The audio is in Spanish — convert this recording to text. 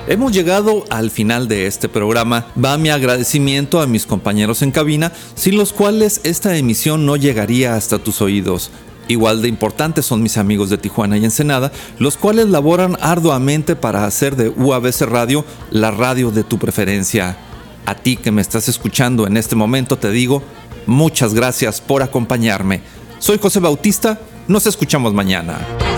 Hemos llegado al final de este programa. Va mi agradecimiento a mis compañeros en cabina, sin los cuales esta emisión no llegaría hasta tus oídos. Igual de importantes son mis amigos de Tijuana y Ensenada, los cuales laboran arduamente para hacer de UABC Radio la radio de tu preferencia. A ti que me estás escuchando en este momento te digo, muchas gracias por acompañarme. Soy José Bautista, nos escuchamos mañana.